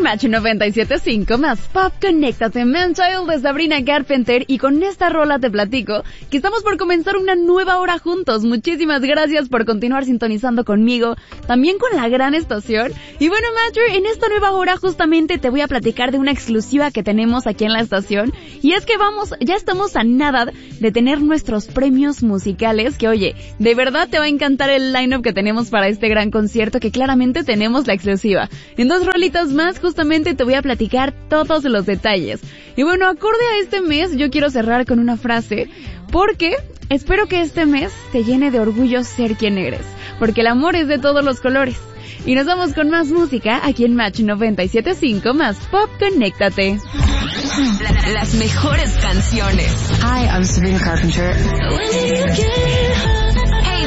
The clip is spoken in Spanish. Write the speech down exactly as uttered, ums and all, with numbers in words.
Match noventa y siete punto cinco más Pop, conéctate, Man Child de Sabrina Carpenter, y con esta rola te platico que estamos por comenzar una nueva hora juntos. Muchísimas gracias por continuar sintonizando conmigo, también con la gran estación. Y bueno, Matcher, en esta nueva hora justamente te voy a platicar de una exclusiva que tenemos aquí en la estación, y es que vamos, ya estamos a nada de tener nuestros premios musicales, que oye, de verdad te va a encantar el line-up que tenemos para este gran concierto, que claramente tenemos la exclusiva. En dos rolitas más justamente te voy a platicar todos los detalles. Y bueno, acorde a este mes, yo quiero cerrar con una frase, porque espero que este mes te llene de orgullo ser quien eres, porque el amor es de todos los colores. Y nos vamos con más música aquí en Match noventa y siete punto cinco más Pop, conéctate. La, las mejores canciones. Hi, I'm Sabrina Carpenter.